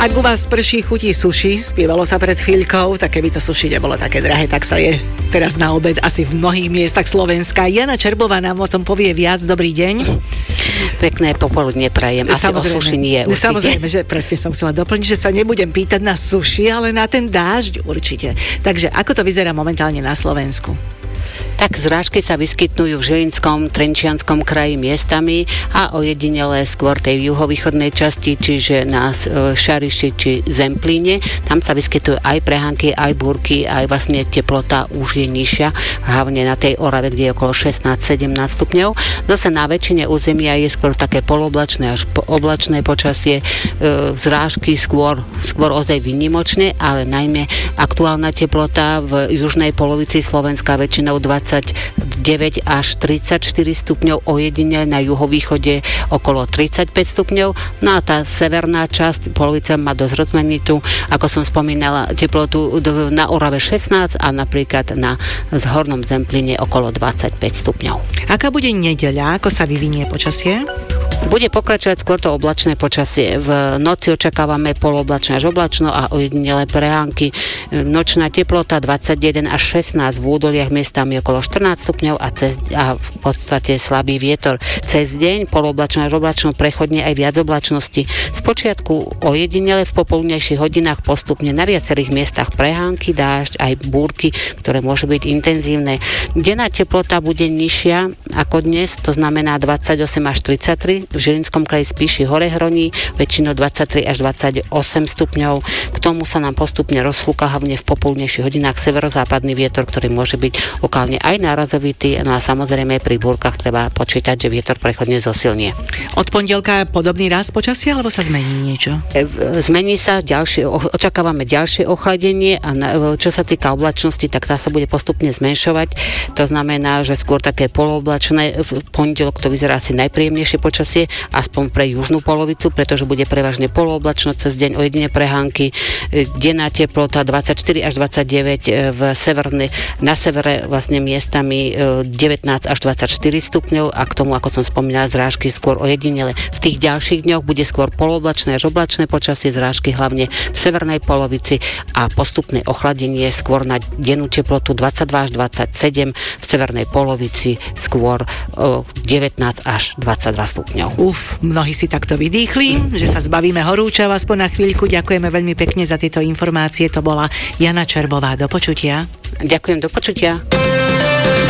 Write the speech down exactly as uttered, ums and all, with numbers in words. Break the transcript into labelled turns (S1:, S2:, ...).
S1: Ak u vás prší, chutí suši, spievalo sa pred chvíľkou, tak keby to suši nebolo také drahé, tak sa je teraz na obed asi v mnohých miestach Slovenska. Jana Čerbová nám o tom povie viac. Dobrý deň.
S2: Pekné popoludne prajem. Asi o suši nie určite.
S1: Samozrejme, že presne som chcela doplniť, že sa nebudem pýtať na suši, ale na ten dážď určite. Takže ako to vyzerá momentálne na Slovensku?
S2: Tak zrážky sa vyskytnú v Žilinskom, Trenčianskom kraji miestami a ojedinele skôr tej juhovýchodnej časti, čiže na Šariši či Zemplíne. Tam sa vyskytujú aj prehánky, aj búrky, aj vlastne teplota už je nižšia, hlavne na tej Orave, kde je okolo šestnásť sedemnásť stupňov. Zase na väčšine územia je skôr také poloblačné až oblačné počasie, zrážky skôr, skôr ozaj výnimočné, ale najmä aktuálna teplota v južnej polovici Slovenska väčšinou dvadsaťdeväť až tridsaťštyri stupňov, ojedinele na juhovýchode okolo tridsaťpäť stupňov. No a tá severná časť polovica má dosť rozmanitú, ako som spomínala, teplotu na Orave šestnásť a napríklad na Hornom Zemplíne okolo dvadsaťpäť stupňov.
S1: Aká bude nedeľa? Ako sa vyvinie počasie?
S2: Bude pokračovať skôr to oblačné počasie. V noci očakávame poloblačné až oblačno a ojedinele prehánky. Nočná teplota dvadsaťjeden až šestnásť, v údoliach miestami okolo štrnásť stupňov a, cez, a v podstate slabý vietor. Cez deň poloblačno až oblačno, prechodne aj viac oblačnosti. Spočiatku ojedinele v popoludnejších hodinách postupne na viacerých miestach prehánky, dážď, aj búrky, ktoré môžu byť intenzívne. Denná teplota bude nižšia ako dnes, to znamená dvadsaťosem až tridsaťtri. V Žilinskom kraji Spíši hore hroní, väčšinou dvadsaťtri až dvadsaťosem stupňov. K tomu sa nám postupne rozfúka hlavne v popoludnejších hodinách severozápadný vietor, ktorý môže byť lokálne aj nárazovitý, no a samozrejme pri búrkach treba počítať, že vietor prechodne zosilnie.
S1: Od pondelka podobný rast počasia, alebo sa zmení niečo?
S2: Zmení sa ďalšie, očakávame ďalšie ochladenie a na, čo sa týka oblačnosti, tak tá sa bude postupne zmenšovať. To znamená, že skôr také polooblačné, v pondelok to vyzerá asi najpríjemnejšie počasie, aspoň pre južnú polovicu, pretože bude prevažne polooblačno, cez deň ojedine prehánky, denná teplota dvadsaťštyri až dvadsaťdeväť, v severne, na severe vlastne miestami devätnásť až dvadsaťštyri stupňov a k tomu, ako som spomínala, zrážky skôr ojedinele. V tých ďalších dňoch bude skôr polooblačné až oblačné počasie, zrážky hlavne v severnej polovici a postupné ochladenie skôr na dennú teplotu dvadsaťdva až dvadsaťsedem, v severnej polovici skôr devätnásť až dvadsaťdva stupňov.
S1: Uf, mnohí si takto vydýchli, že sa zbavíme horúčav aspoň na chvíľku. Ďakujeme veľmi pekne za tieto informácie. To bola Jana Čerbová. Do počutia.
S2: Ďakujem, do počutia.